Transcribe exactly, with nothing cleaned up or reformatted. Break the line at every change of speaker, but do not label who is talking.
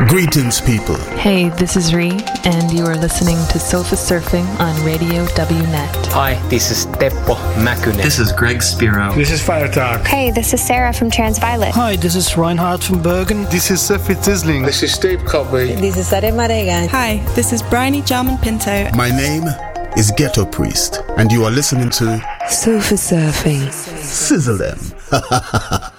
Greetings, people.
Hey, this is Ree, and you are listening to Sofa Surfing on Radio W Net.
Hi, this is Teppo Mäkynen.
This is Greg Spiro.
This is Fire Talk.
Hey, this is Sarah from Transviolet.
Hi, this is Reinhard from Bergen.
This is Sophie Tisling.
This is Steve Cobby.
This is Sare Marega.
Hi, this is Bryony Jarman Pinto.
My name is Ghetto Priest, and you are listening to
Sofa Surfing.
Sizzle them.